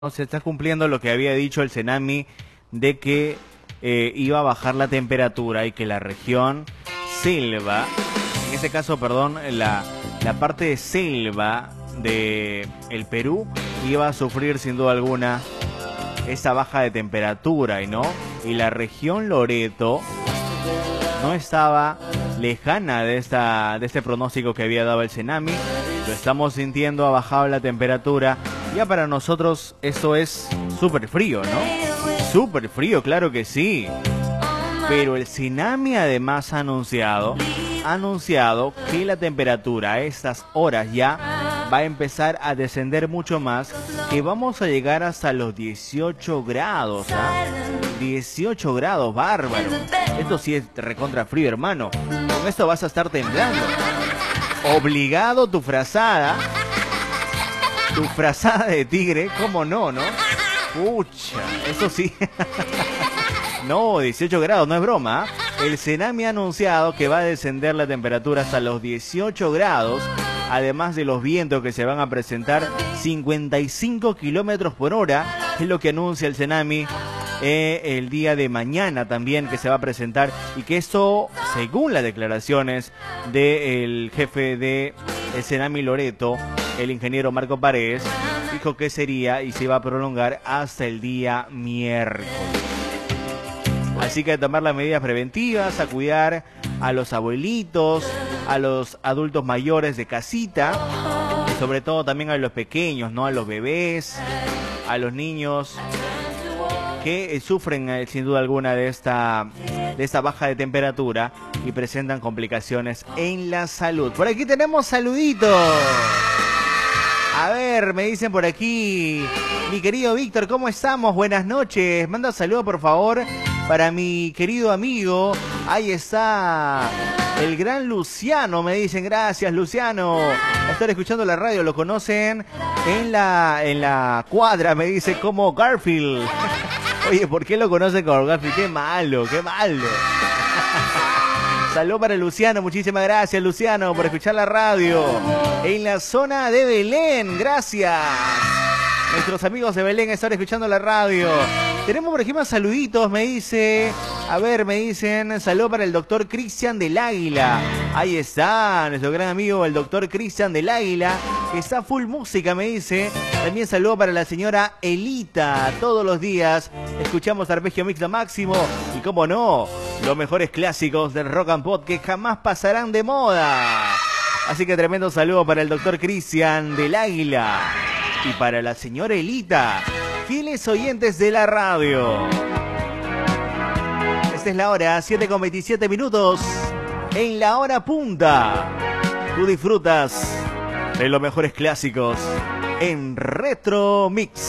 Se está cumpliendo lo que había dicho el Senami de que iba a bajar la temperatura y que la región selva, en este caso, perdón, la parte de selva de el Perú iba a sufrir sin duda alguna esa baja de temperatura, y la región Loreto no estaba lejana de este pronóstico que había dado el Senami. Lo estamos sintiendo, ha bajado la temperatura. Ya para nosotros eso es súper frío, ¿no? Súper frío, claro que sí. Pero el Senami además ha anunciado que la temperatura a estas horas ya va a empezar a descender mucho más, que vamos a llegar hasta los 18 grados, ¿ah? 18 grados, bárbaro. Esto sí es recontra frío, hermano. Con esto vas a estar temblando. Obligado tu frazada de tigre, ¿cómo no, no? Pucha, eso sí. No, 18 grados, no es broma. El Senami ha anunciado que va a descender la temperatura hasta los 18 grados, además de los vientos que se van a presentar 55 kilómetros por hora, es lo que anuncia el Senami. El día de mañana también que se va a presentar, y que esto, según las declaraciones del jefe de Senami Loreto, el ingeniero Marco Paredes, dijo que sería y se iba a prolongar hasta el día miércoles. Así que a tomar las medidas preventivas, a cuidar a los abuelitos, a los adultos mayores de casita, y sobre todo también a los pequeños, ¿no? A los bebés, a los niños que sufren sin duda alguna de esta baja de temperatura y presentan complicaciones en la salud. Por aquí tenemos saluditos. A ver, me dicen por aquí, mi querido Víctor, ¿cómo estamos? Buenas noches. Manda un saludo, por favor, para mi querido amigo. Ahí está el gran Luciano, me dicen. Gracias, Luciano. Están escuchando la radio, lo conocen en la cuadra, me dice, como Garfield. Oye, ¿por qué lo conocen como Garfield? Qué malo, qué malo. Saludos para Luciano, muchísimas gracias, Luciano, por escuchar la radio. En la zona de Belén, gracias. Nuestros amigos de Belén están escuchando la radio. Tenemos por aquí más saluditos, me dice. A ver, me dicen, saludo para el doctor Cristian del Águila. Ahí está, nuestro gran amigo, el doctor Cristian del Águila, que está full música, me dice. También saludo para la señora Elita. Todos los días escuchamos Arpegio Mixto Máximo. Y cómo no, los mejores clásicos del rock and pop que jamás pasarán de moda. Así que tremendo saludo para el doctor Cristian del Águila. Y para la señora Elita, fieles oyentes de la radio. Esta es la hora, 7:27. En la hora punta, tú disfrutas de los mejores clásicos en Retro Mix.